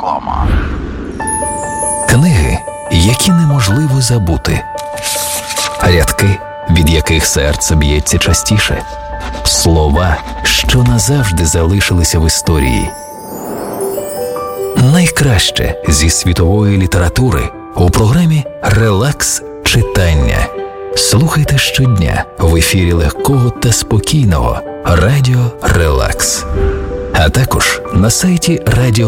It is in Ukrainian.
Реклама. Книги, які неможливо забути. Рядки, від яких серце б'ється частіше. Слова, що назавжди залишилися в історії. Найкраще зі світової літератури у програмі «Релакс читання». Слухайте щодня в ефірі легкого та спокійного Радіо Релакс. А також на сайті Радіо